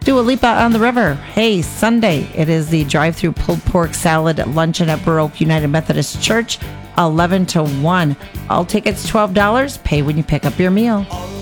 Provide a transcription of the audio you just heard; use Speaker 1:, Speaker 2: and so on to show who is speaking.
Speaker 1: Dua Lipa on the river. Hey, Sunday. It is the drive-through pulled pork salad luncheon at Burr Oak United Methodist Church, 11 to 1. All tickets $12. Pay when you pick up your meal.